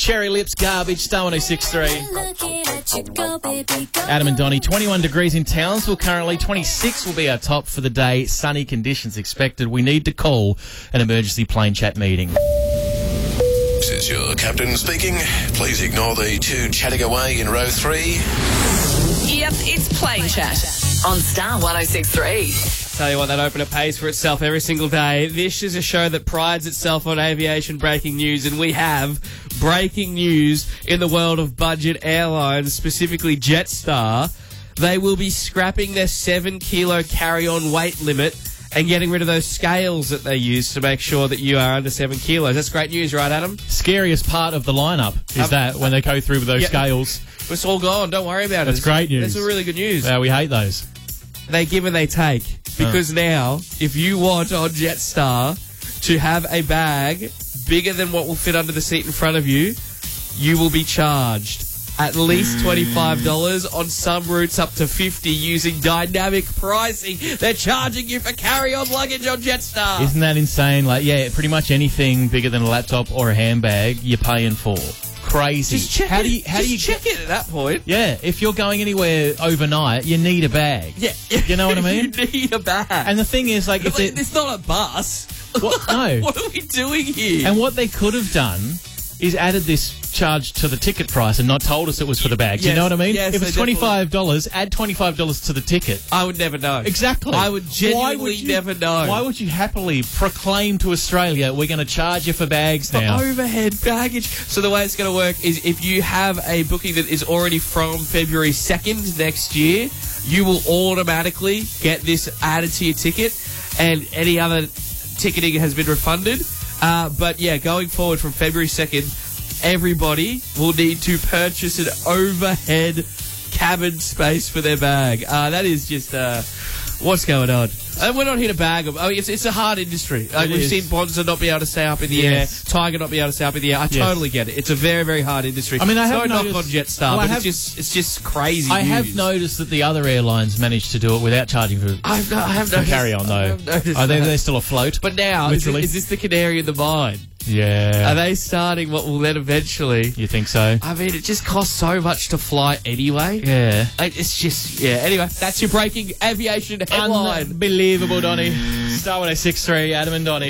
Cherry Lips, Garbage, Star 106.3. Adam and Donnie, 21 degrees in Townsville currently. 26 will be our top for the day. Sunny conditions expected. We need to call an emergency plane chat meeting. This is your captain speaking. Please ignore the two chatting away in row 3. Yep, it's Plane Chat on Star 106.3. Tell you what, that opener pays for itself every single day. This is a show that prides itself on aviation breaking news, and we have breaking news in the world of budget airlines, specifically Jetstar. They will be scrapping their 7-kilo carry-on weight limit and getting rid of those scales that they use to make sure that you are under 7 kilos. That's great news, right, Adam? Scariest part of the lineup is that when they go through with those scales. It's all gone. Don't worry about it. That's great news. That's really good news. We hate those. They give and they take. Because now, if you want on Jetstar to have a bag bigger than what will fit under the seat in front of you, you will be charged at least $25, on some routes up to $50 using dynamic pricing. They're charging you for carry-on luggage on Jetstar. Isn't that insane? Pretty much anything bigger than a laptop or a handbag, you're paying for. Crazy. Just check check it at that point. Yeah, if you're going anywhere overnight, you need a bag. Yeah. You know what I mean? You need a bag. And the thing is, if it's not a bus. What? No. What are we doing here? And what they could have done is added this charge to the ticket price and not told us it was for the bag. You know what I mean? Yes, if it's $25, add $25 to the ticket. I would never know. Exactly. I would genuinely never know. Why would you happily proclaim to Australia, we're going to charge you for bags now? For overhead baggage. So the way it's going to work is if you have a booking that is already from February 2nd next year, you will automatically get this added to your ticket, and any other ticketing has been refunded. But yeah, going forward from February 2nd, everybody will need to purchase an overhead cabin space for their bag. That is just, what's going on? And we're not here to bag them. I mean, it's a hard industry. We've seen Bonza not be able to stay up in the air, Tiger not be able to stay up in the air. I totally get it. It's a very, very hard industry. I mean, I have knock on Jetstar, but it's just crazy. I have noticed that the other airlines managed to do it without charging for I have noticed. Carry on, though. They're still afloat. But now, is this the canary in the mine? Yeah. Are they starting what will then eventually... You think so? I mean, it just costs so much to fly anyway. Yeah. It's just... Yeah, anyway, that's your breaking aviation headline. Unbelievable, Donnie. Star 106.3, Adam and Donnie.